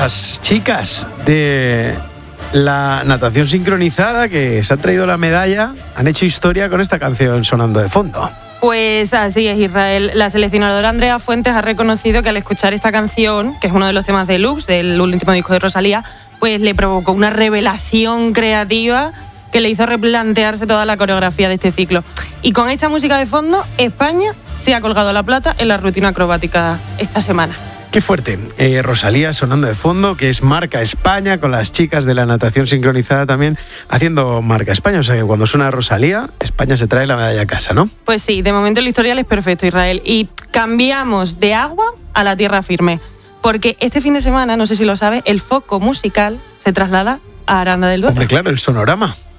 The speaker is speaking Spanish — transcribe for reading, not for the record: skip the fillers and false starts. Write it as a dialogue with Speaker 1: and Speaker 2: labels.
Speaker 1: las chicas de la natación sincronizada que se han traído la medalla, han hecho historia con esta canción sonando de fondo.
Speaker 2: Pues así es, Israel. La seleccionadora Andrea Fuentes ha reconocido que al escuchar esta canción, que es uno de los temas deluxe del último disco de Rosalía, pues le provocó una revelación creativa que le hizo replantearse toda la coreografía de este ciclo. Y con esta música de fondo, España se ha colgado la plata en la rutina acrobática esta semana.
Speaker 1: Qué fuerte. Rosalía sonando de fondo, que es marca España, con las chicas de la natación sincronizada también haciendo marca España. O sea que cuando suena Rosalía, España se trae la medalla a casa, ¿no?
Speaker 2: Pues sí, de momento el historial es perfecto, Israel. Y cambiamos de agua a la tierra firme. Porque este fin de semana, no sé si lo sabes, el foco musical se traslada a Aranda del Duero.
Speaker 1: Hombre, claro, el Sonorama.